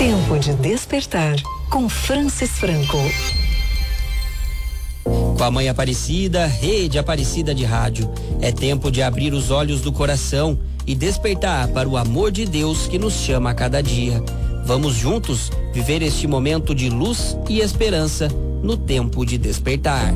Tempo de despertar com Francis Franco. Com a Mãe Aparecida, Rede Aparecida de Rádio, é tempo de abrir os olhos do coração e despertar para o amor de Deus que nos chama a cada dia. Vamos juntos viver este momento de luz e esperança no tempo de despertar.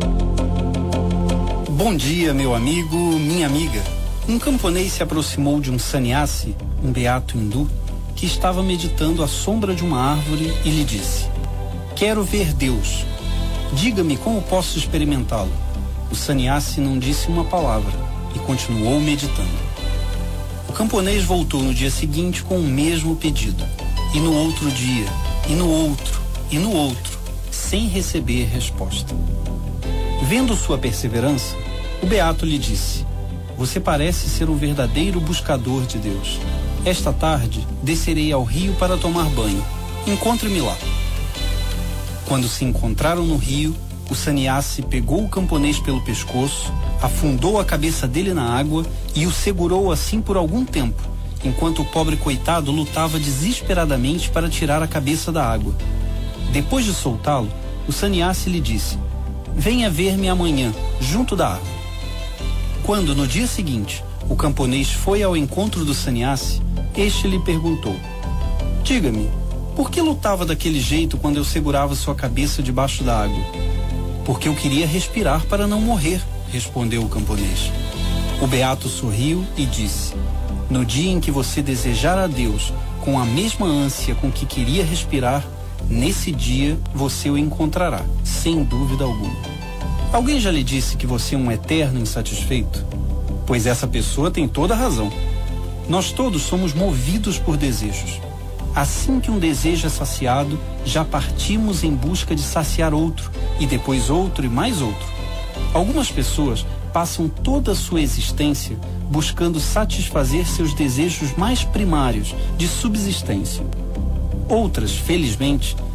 Bom dia, meu amigo, minha amiga. Um camponês se aproximou de um sannyasi, um beato hindu, que estava meditando à sombra de uma árvore e lhe disse: "Quero ver Deus. Diga-me como posso experimentá-lo." O sannyasi não disse uma palavra e continuou meditando. O camponês voltou no dia seguinte com o mesmo pedido, e no outro dia, e no outro, e no outro, sem receber resposta. Vendo sua perseverança, o beato lhe disse: "Você parece ser um verdadeiro buscador de Deus. Esta tarde descerei ao rio para tomar banho. Encontre-me lá." Quando se encontraram no rio, o sannyasi pegou o camponês pelo pescoço, afundou a cabeça dele na água e o segurou assim por algum tempo, enquanto o pobre coitado lutava desesperadamente para tirar a cabeça da água. Depois de soltá-lo, o sannyasi lhe disse: "Venha ver-me amanhã, junto da árvore." Quando, no dia seguinte, o camponês foi ao encontro do sannyasi, este lhe perguntou: "Diga-me, por que lutava daquele jeito quando eu segurava sua cabeça debaixo da água?" "Porque eu queria respirar para não morrer", respondeu o camponês. O beato sorriu e disse: "No dia em que você desejar a Deus com a mesma ânsia com que queria respirar, nesse dia você o encontrará, sem dúvida alguma." Alguém já lhe disse que você é um eterno insatisfeito? Pois essa pessoa tem toda a razão. Nós todos somos movidos por desejos. Assim que um desejo é saciado, já partimos em busca de saciar outro, e depois outro e mais outro. Algumas pessoas passam toda a sua existência buscando satisfazer seus desejos mais primários de subsistência. Outras, felizmente,